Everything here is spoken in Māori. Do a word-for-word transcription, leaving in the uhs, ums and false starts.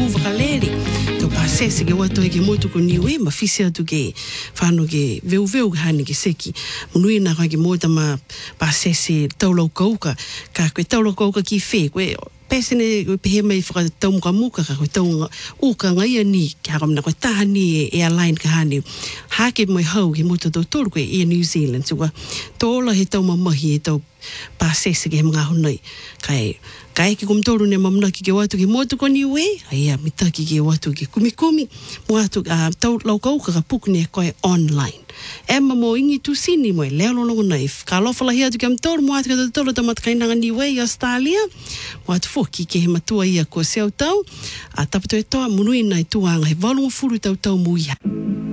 fuva kaleri to pasese ke wato ke motu ko niwe ma fisi atu ke whano ke veu veu hani ke seki munui na ka ke mota ma pasese taulau kauka ka koe taulau kauka ki whe koe pesene koe pehe mai whaka tau muka muka ka koe tau uka ngai ani ke haram na koe tahani e airline ka hani hake mai hau ke motu tau tolu koe Air New Zealand so ka tola he tau mamahi e tau pasese ke he mga honai kai kai ke kumtoro ne mamna ki ke watu ki motu ko ni we ai mita ki ke watu ki kumi kumi mo atu a tau lau kau ka puku ne koe online e ma mo ingi tu sini mo le lo lo nei ka lo fala hia tu ke mtoro mo atu ka tolo ta mat kainanga ni we Australia mo atu foki ke he matua ia ko seu tau a tapato e toa munui nai tuanga he valu furu tau tau muia